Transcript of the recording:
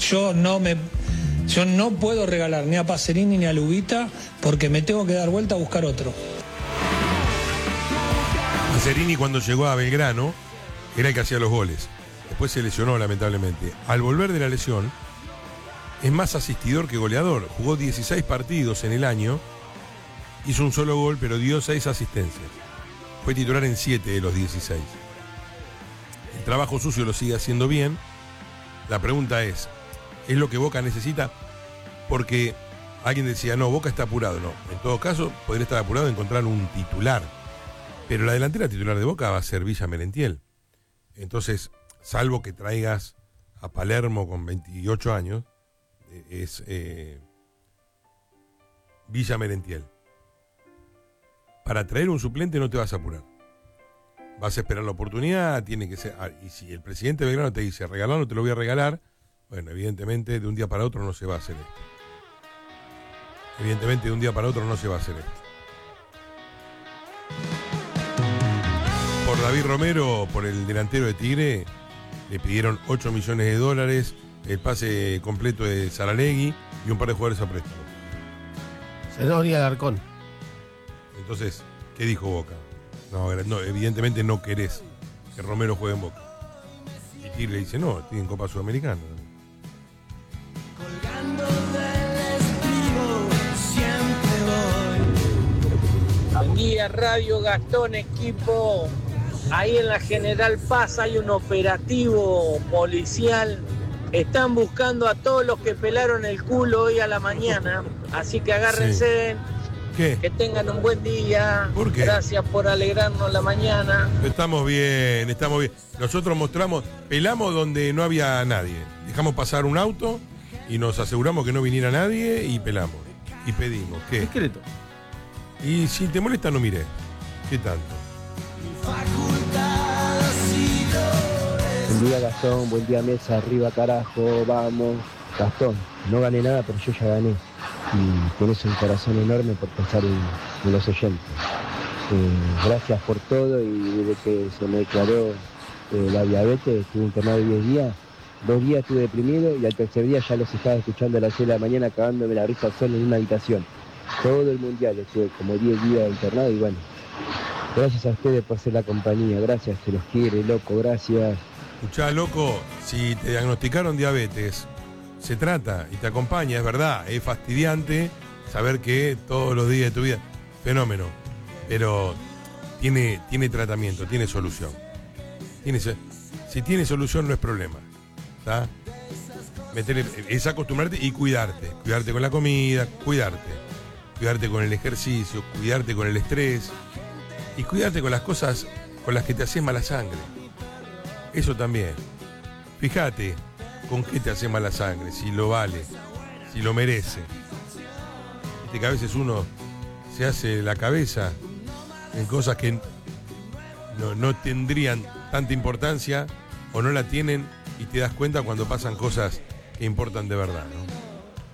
Yo no puedo regalar ni a Pacerini ni a Lubita porque me tengo que dar vuelta a buscar otro. Pacerini, cuando llegó a Belgrano, era el que hacía los goles. Después se lesionó, lamentablemente. Al volver de la lesión, es más asistidor que goleador. Jugó 16 partidos en el año, hizo un solo gol, pero dio 6 asistencias. Fue titular en 7 de los 16. El trabajo sucio lo sigue haciendo bien. La pregunta ¿es lo que Boca necesita? Porque alguien decía, no, Boca está apurado. No, en todo caso, podría estar apurado en encontrar un titular. Pero la delantera titular de Boca va a ser Villa Merentiel. Entonces, salvo que traigas a Palermo con 28 años, es Villa Merentiel. Para traer un suplente no te vas a apurar. Vas a esperar la oportunidad, tiene que ser. Y si el presidente de Belgrano te dice, regalarlo, te lo voy a regalar, bueno, evidentemente de un día para otro no se va a hacer esto. Evidentemente de un día para otro no se va a hacer esto. Por David Romero, por el delantero de Tigre, le pidieron $8 millones, el pase completo de Saralegui y un par de jugadores a préstamo. Zenoria Alarcón. Entonces, ¿qué dijo Boca? No, evidentemente no querés que Romero juegue en Boca. Y Tigre le dice, no, estoy en Copa Sudamericana. Buen día, Radio Gastón, equipo. Ahí en la General Paz hay un operativo policial. Están buscando a todos los que pelaron el culo hoy a la mañana. Así que agárrense. Sí. ¿Qué? Que tengan un buen día. ¿Por qué? Gracias por alegrarnos la mañana. Estamos bien, estamos bien. Nosotros pelamos donde no había nadie. Dejamos pasar un auto y nos aseguramos que no viniera nadie y pelamos. Y pedimos. ¿Qué? Discreto. Y si te molesta, no miré. ¿Qué tanto? Buen día, Gastón, buen día, Mesa, arriba, carajo, vamos. Gastón, no gané nada, pero yo ya gané. Y tenés un corazón enorme por pensar en los oyentes. Gracias por todo, y desde que se me declaró la diabetes, estuve internado 10 días. 2 días estuve deprimido y al tercer día ya los estaba escuchando a las 6 de la mañana cagándome la risa solo en una habitación. Todo el mundial estuve como 10 días internado y bueno. Gracias a ustedes por ser la compañía, gracias, se los quiere, loco, gracias. Escuchá, loco, si te diagnosticaron diabetes, se trata y te acompaña, es verdad, es fastidiante saber que todos los días de tu vida, fenómeno, pero tiene tratamiento, tiene solución. Si tiene solución no es problema, ¿está? Es acostumbrarte y cuidarte con la comida, cuidarte con el ejercicio, cuidarte con el estrés y cuidarte con las cosas con las que te haces mala sangre. Eso también. Fíjate con qué te hace mala sangre, si lo vale, si lo merece. Viste que a veces uno se hace la cabeza en cosas que no tendrían tanta importancia o no la tienen y te das cuenta cuando pasan cosas que importan de verdad, ¿no?